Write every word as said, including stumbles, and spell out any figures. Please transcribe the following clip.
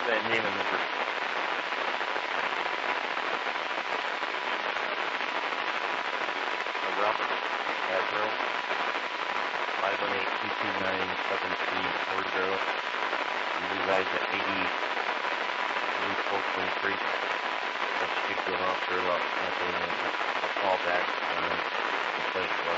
That name and number. Robert Averill, five one eight, two two nine, seven three four zero. You resides at eighty, four twenty-three. Let's speak to an officer about having a call back on the place.